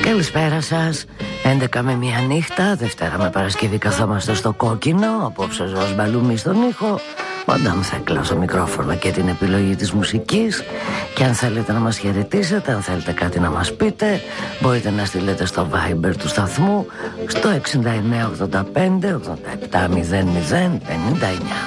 Καλησπέρα σας. 11 με μία νύχτα, Δευτέρα με Παρασκευή καθόμαστε στο κόκκινο. Απόψε Ζωής Μπαλούμη στον ήχο, Μαντάμ Θέκλα στο μικρόφωνο και την επιλογή της μουσικής. Και αν θέλετε να μας χαιρετήσετε, αν θέλετε κάτι να μας πείτε, μπορείτε να στείλετε στο Viber του σταθμού στο 69 85 87 00 59.